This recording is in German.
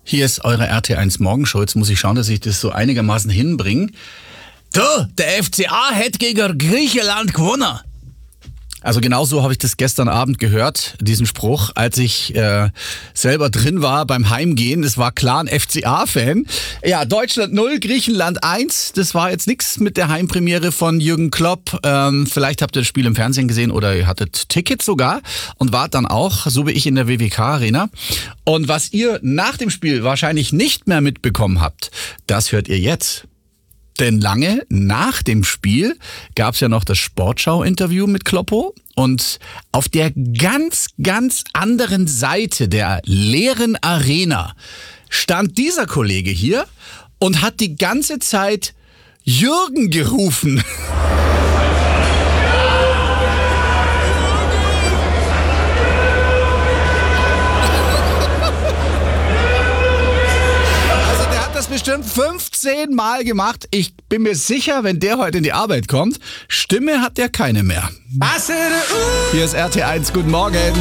Hier ist eure RT1 Morgenshow. Jetzt muss ich schauen, dass ich das so einigermaßen hinbringe. Du, der FCA hätte gegen Griechenland gewonnen. Also genau so habe ich das gestern Abend gehört, diesen Spruch, als ich selber drin war beim Heimgehen. Das war klar ein FCA-Fan. Ja, Deutschland 0, Griechenland 1. Das war jetzt nichts mit der Heimpremiere von Jürgen Klopp. Vielleicht habt ihr das Spiel im Fernsehen gesehen oder ihr hattet Tickets sogar und wart dann auch, so wie ich, in der WWK-Arena. Und was ihr nach dem Spiel wahrscheinlich nicht mehr mitbekommen habt, das hört ihr jetzt. Denn lange nach dem Spiel gab es ja noch das Sportschau-Interview mit Kloppo. Und auf der ganz, ganz anderen Seite der leeren Arena stand dieser Kollege hier und hat die ganze Zeit Jürgen gerufen. Bestimmt 15 Mal gemacht. Ich bin mir sicher, wenn der heute in die Arbeit kommt, Stimme hat der keine mehr. Hier ist RT1, guten Morgen.